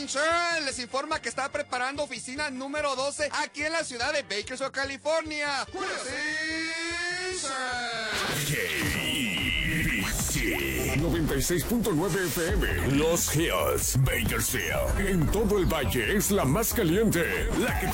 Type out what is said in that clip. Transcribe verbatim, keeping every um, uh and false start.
Insurance les informa que está preparando oficina número doce aquí en la ciudad de Bakersfield, California. noventa y seis punto nueve F M, Los Hills, Bakersfield. En todo el valle es la más caliente, la que te